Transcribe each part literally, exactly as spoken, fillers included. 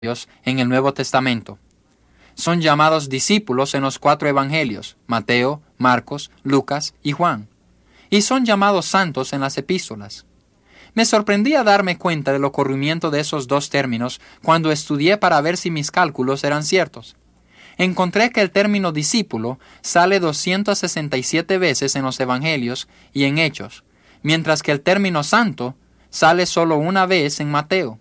en el Nuevo Testamento. Son llamados discípulos en los cuatro evangelios, Mateo, Marcos, Lucas y Juan, y son llamados santos en las epístolas. Me sorprendía darme cuenta del ocurrimiento de esos dos términos cuando estudié para ver si mis cálculos eran ciertos. Encontré que el término discípulo sale doscientas sesenta y siete veces en los evangelios y en Hechos, mientras que el término santo sale solo una vez en Mateo.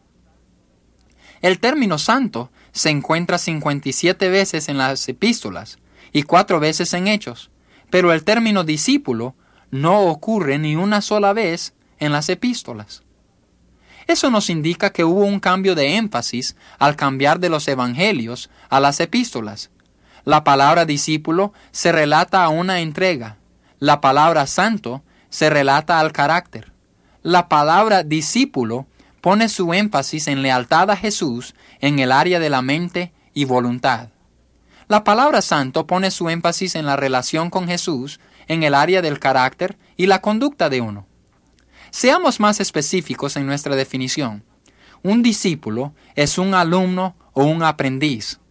El término santo se encuentra cincuenta y siete veces en las epístolas y cuatro veces en Hechos, pero el término discípulo no ocurre ni una sola vez en las epístolas. Eso nos indica que hubo un cambio de énfasis al cambiar de los evangelios a las epístolas. La palabra discípulo se relata a una entrega. La palabra santo se relata al carácter. La palabra discípulo pone su énfasis en lealtad a Jesús en el área de la mente y voluntad. La palabra santo pone su énfasis en la relación con Jesús en el área del carácter y la conducta de uno. Seamos más específicos en nuestra definición. Un discípulo es un alumno o un aprendiz.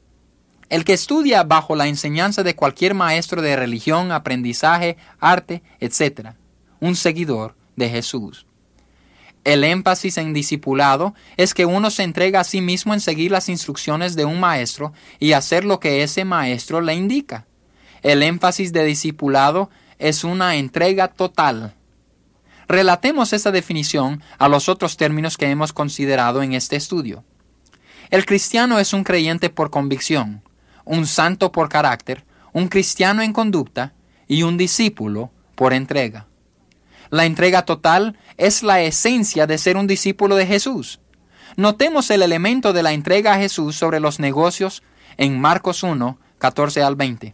El que estudia bajo la enseñanza de cualquier maestro de religión, aprendizaje, arte, etcétera. Un seguidor de Jesús. El énfasis en discipulado es que uno se entrega a sí mismo en seguir las instrucciones de un maestro y hacer lo que ese maestro le indica. El énfasis de discipulado es una entrega total. Relatemos esa definición a los otros términos que hemos considerado en este estudio. El cristiano es un creyente por convicción, un santo por carácter, un cristiano en conducta y un discípulo por entrega. La entrega total es la esencia de ser un discípulo de Jesús. Notemos el elemento de la entrega a Jesús sobre los negocios en Marcos uno, catorce al veinte.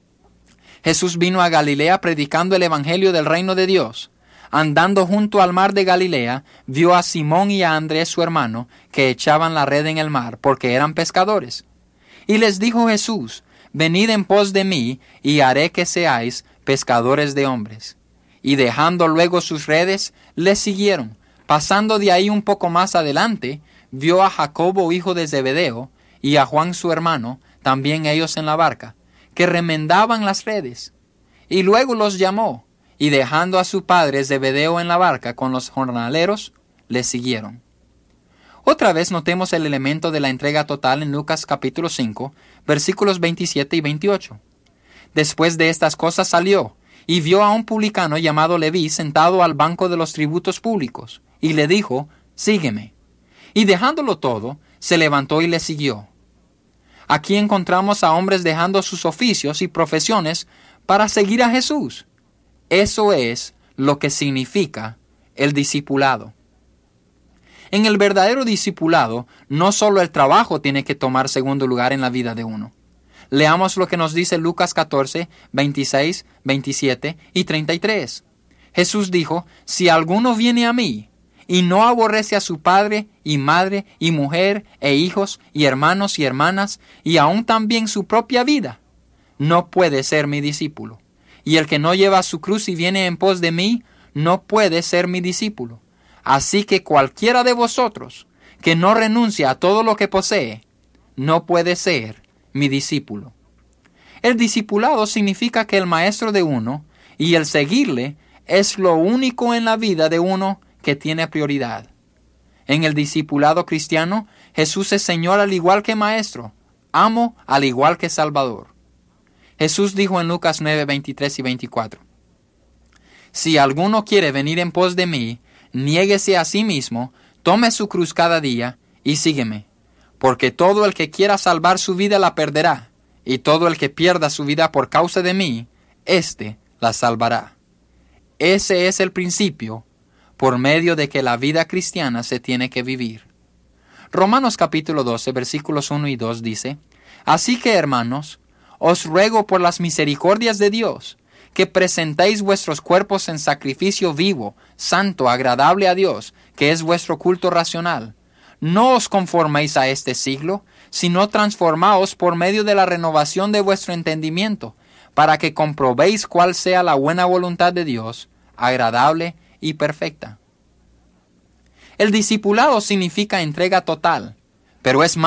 Jesús vino a Galilea predicando el evangelio del reino de Dios. Andando junto al mar de Galilea, vio a Simón y a Andrés su hermano, que echaban la red en el mar, porque eran pescadores. Y les dijo Jesús: Venid en pos de mí, y haré que seáis pescadores de hombres. Y dejando luego sus redes, les siguieron. Pasando de ahí un poco más adelante, vio a Jacobo hijo de Zebedeo, y a Juan su hermano, también ellos en la barca, que remendaban las redes. Y luego los llamó, y dejando a su padre Zebedeo en la barca con los jornaleros, les siguieron. Otra vez notemos el elemento de la entrega total en Lucas capítulo cinco, versículos veintisiete y veintiocho. Después de estas cosas salió, y vio a un publicano llamado Leví sentado al banco de los tributos públicos, y le dijo: Sígueme. Y dejándolo todo, se levantó y le siguió. Aquí encontramos a hombres dejando sus oficios y profesiones para seguir a Jesús. Eso es lo que significa el discipulado. En el verdadero discipulado, no solo el trabajo tiene que tomar segundo lugar en la vida de uno. Leamos lo que nos dice Lucas catorce, veintiséis, veintisiete y treinta y tres. Jesús dijo: Si alguno viene a mí y no aborrece a su padre y madre y mujer e hijos y hermanos y hermanas y aún también su propia vida, no puede ser mi discípulo. Y el que no lleva su cruz y viene en pos de mí, no puede ser mi discípulo. Así que cualquiera de vosotros que no renuncia a todo lo que posee, no puede ser mi discípulo. El discipulado significa que el maestro de uno y el seguirle es lo único en la vida de uno que tiene prioridad. En el discipulado cristiano, Jesús es Señor al igual que Maestro, amo al igual que Salvador. Jesús dijo en Lucas nueve, veintitrés y veinticuatro: Si alguno quiere venir en pos de mí, niéguese a sí mismo, tome su cruz cada día y sígueme. Porque todo el que quiera salvar su vida la perderá, y todo el que pierda su vida por causa de mí, éste la salvará. Ese es el principio por medio de que la vida cristiana se tiene que vivir. Romanos capítulo doce, versículos uno y dos dice: Así que, hermanos, os ruego por las misericordias de Dios, que presentéis vuestros cuerpos en sacrificio vivo, santo, agradable a Dios, que es vuestro culto racional. No os conforméis a este siglo, sino transformaos por medio de la renovación de vuestro entendimiento, para que comprobéis cuál sea la buena voluntad de Dios, agradable y perfecta. El discipulado significa entrega total, pero es